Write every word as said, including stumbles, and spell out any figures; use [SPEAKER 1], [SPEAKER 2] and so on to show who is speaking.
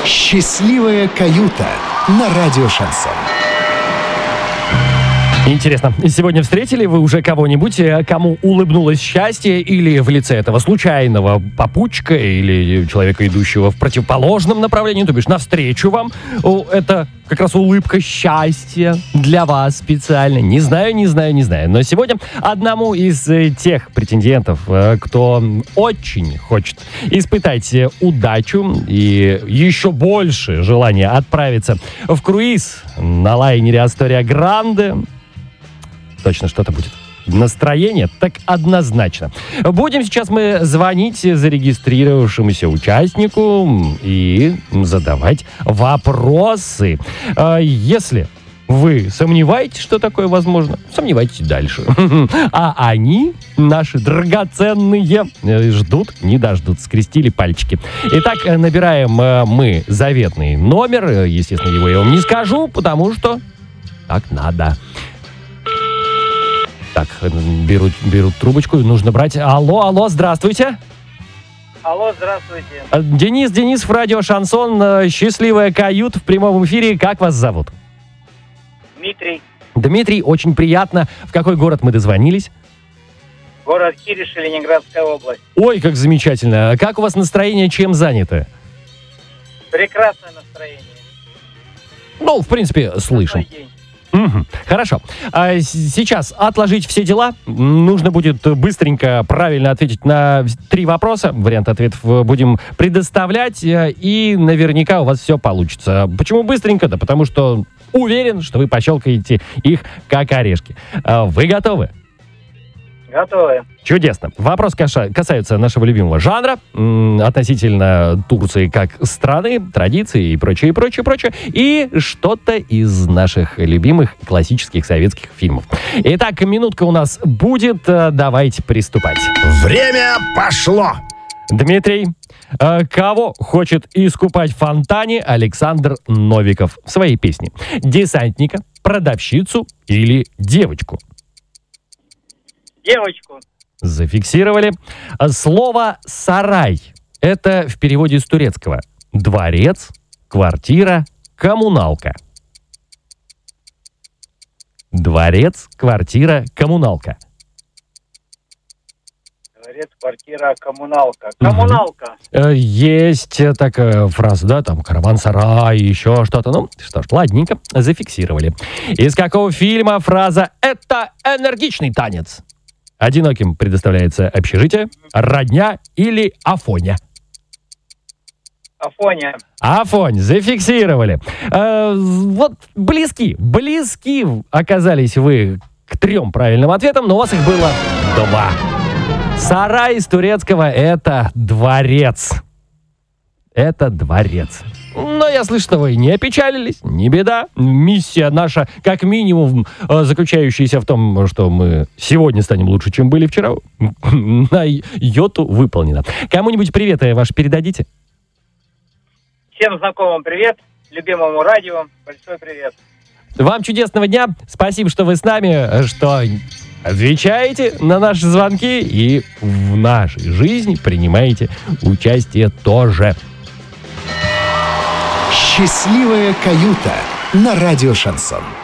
[SPEAKER 1] Счастливая каюта на радио «Шансон».
[SPEAKER 2] Интересно, сегодня встретили вы уже кого-нибудь, кому улыбнулось счастье, или в лице этого случайного попутчика, или человека, идущего в противоположном направлении, то бишь навстречу вам? Это как раз улыбка счастья для вас специально. Не знаю, не знаю, не знаю. Но сегодня одному из тех претендентов, кто очень хочет испытать удачу и еще больше желания отправиться в круиз на лайнере Астория Гранде, точно что-то будет. Настроение так однозначно. Будем сейчас мы звонить зарегистрировавшемуся участнику и задавать вопросы. Если вы сомневаетесь, что такое возможно, сомневайтесь дальше. А они, наши драгоценные, ждут, не дождут, скрестили пальчики. Итак, набираем мы заветный номер. Естественно, его я вам не скажу, потому что так надо. Так, берут, берут трубочку, нужно брать. Алло, алло, здравствуйте.
[SPEAKER 3] Алло, здравствуйте.
[SPEAKER 2] Денис, Денис, в радио «Шансон», «Счастливая каюта» в прямом эфире. Как вас зовут?
[SPEAKER 3] Дмитрий.
[SPEAKER 2] Дмитрий, очень приятно. В какой город мы дозвонились?
[SPEAKER 3] Город Кириш, Ленинградская область.
[SPEAKER 2] Ой, как замечательно. Как у вас настроение, чем занято?
[SPEAKER 3] Прекрасное настроение.
[SPEAKER 2] Ну, в принципе, слышим. Угу. Хорошо. А сейчас отложить все дела. Нужно будет быстренько, правильно ответить на три вопроса. Вариант ответов будем предоставлять, и наверняка у вас все получится. Почему быстренько? Да потому что уверен, что вы пощелкаете их как орешки. Вы готовы?
[SPEAKER 3] Готовы.
[SPEAKER 2] Чудесно. Вопрос касается нашего любимого жанра, относительно Турции как страны, традиций и прочее, и прочее, прочее, и что-то из наших любимых классических советских фильмов. Итак, минутка у нас будет. Давайте приступать.
[SPEAKER 1] Время пошло!
[SPEAKER 2] Дмитрий, кого хочет искупать в фонтане Александр Новиков в своей песне? Десантника, продавщицу или девочку?
[SPEAKER 3] Девочку.
[SPEAKER 2] Зафиксировали. Слово «сарай» — это в переводе с турецкого дворец, квартира, коммуналка. Дворец, квартира, коммуналка.
[SPEAKER 3] Дворец, квартира, коммуналка. Коммуналка.
[SPEAKER 2] Угу. Есть такая фраза, да, там караван-сарай, еще что-то. Ну, что ж, ладненько, зафиксировали. Из какого фильма фраза «это энергичный танец»? Одиноким предоставляется общежитие, родня или Афоня?
[SPEAKER 3] Афоня.
[SPEAKER 2] Афонь, зафиксировали. Э, вот близки, близки оказались вы к трем правильным ответам, но у вас их было два. Сарай из турецкого — это дворец. Это дворец. Но я слышу, что вы не опечалились, не беда. Миссия наша, как минимум, заключающаяся в том, что мы сегодня станем лучше, чем были вчера, на йоту выполнена. Кому-нибудь привет ваш передадите?
[SPEAKER 3] Всем знакомым привет, любимому радио большой привет.
[SPEAKER 2] Вам чудесного дня, спасибо, что вы с нами, что отвечаете на наши звонки и в нашей жизни принимаете участие тоже.
[SPEAKER 1] Счастливая каюта на радио «Шансон».